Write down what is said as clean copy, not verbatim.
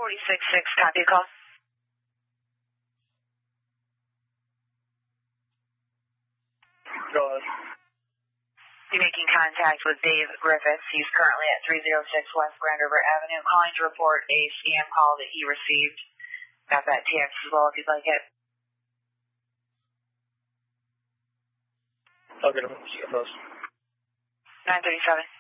46.6, copy call. Go ahead. You're making contact with Dave Griffiths. He's currently at 306 West Grand River Avenue, calling to report a scam call that he received. Got that text as well if you'd like it. I'll get him. 937.